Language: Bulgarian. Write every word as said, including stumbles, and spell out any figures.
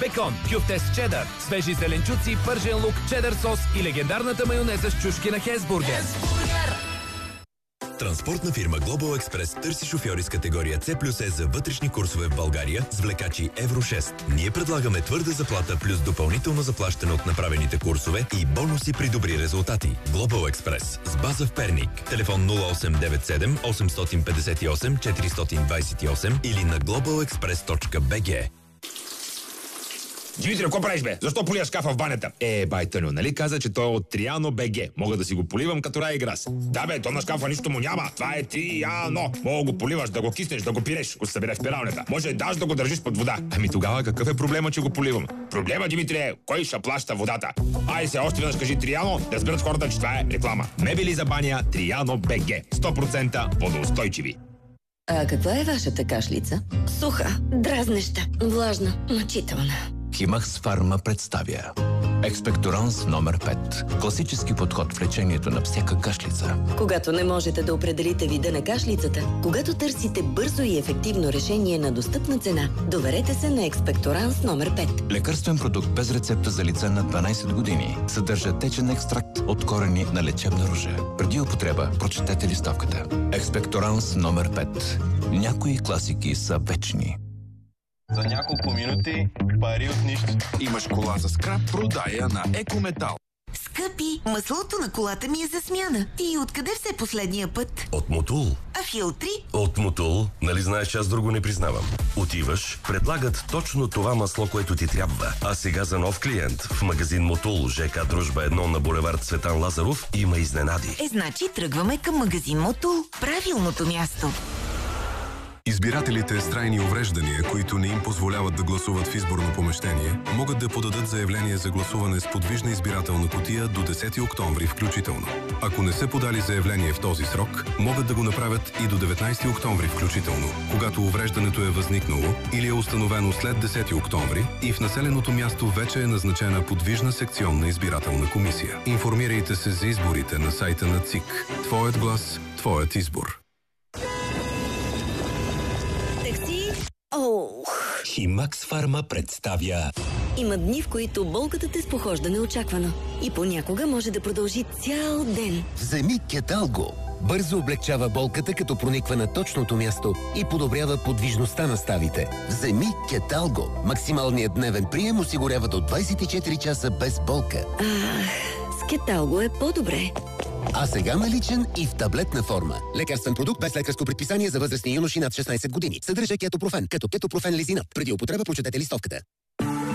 бекон, кюфтес чедър, свежи зеленчуци, пържен лук, чедър сос и легендарната майонеза с чушки на Хесбургер. Транспортна фирма Global Express търси шофьори с категория C плюс E за вътрешни курсове в България с влекачи Евро шест. Ние предлагаме твърда заплата плюс допълнително заплащане от направените курсове и бонуси при добри резултати. Global Express с база в Перник. Телефон нула осем девет седем осем пет осем четири две осем или на глобал експрес точка би джи. Димитри, какво правиш, бе? Защо полия шкафа в банята? Е, бай Тъню, нали каза, че той е от Триано БГ. Мога да си го поливам като рай и грас. Да, бе, то на шкафа нищо му няма. Това е Триано. Мога го поливаш, да го киснеш, да го пиреш, го събереш в пиралнята. Може даже да го държиш под вода. Ами тогава какъв е проблема, че го поливам? Проблема, Димитри, е кой ще плаща водата? Ай се, още веднъж кажи Триано, да разберат хората, че това е реклама. Мебели за баня Триано БГ. сто процента водоустойчиви. А каква е вашата кашлица? Суха, дразнеща, влажна, мъчителна. Химакс Фарма представя Експекторанс номер пет. Класически подход в лечението на всяка кашлица. Когато не можете да определите вида на кашлицата, когато търсите бързо и ефективно решение на достъпна цена, доверете се на Експекторанс номер пет. Лекарствен продукт без рецепта за лица на дванайсет години. Съдържа течен екстракт от корени на лечебна ружа. Преди употреба прочетете листовката. Експекторанс номер пет. Някои класики са вечни. За няколко минути пари от нищо. Имаш кола за скрап, продай я на Екометал. Скъпи, маслото на колата ми е за смяна. И откъде взе последния път? От Мотул. А филтри? От Мотул. Нали знаеш, че аз друго не признавам. Отиваш, предлагат точно това масло, което ти трябва. А сега за нов клиент в магазин Мотул, ЖК Дружба едно на булевард Цветан Лазаров има изненади. Е, значи тръгваме към магазин Мотул. Правилното място. Избирателите с трайни увреждания, които не им позволяват да гласуват в изборно помещение, могат да подадат заявление за гласуване с подвижна избирателна кутия до десети октомври включително. Ако не са подали заявление в този срок, могат да го направят и до деветнайсети октомври включително, когато увреждането е възникнало или е установено след десети октомври и в населеното място вече е назначена подвижна секционна избирателна комисия. Информирайте се за изборите на сайта на ЦИК. Твоят глас, твоят избор. Ох. Химакс Фарма представя. Има дни, в които болката те спохожда неочаквано. И понякога може да продължи цял ден. Вземи Кеталго. Бързо облегчава болката, като прониква на точното място и подобрява подвижността на ставите. Вземи Кеталго. Максималният дневен прием осигурява до двайсет и четири часа без болка. Ах, с Кеталго е по-добре. А сега наличен и в таблетна форма. Лекарствен продукт без лекарско предписание за възрастни юноши над шестнайсет години. Съдържа кетопрофен, като кетопрофен лизинат. Преди употреба прочетете листовката.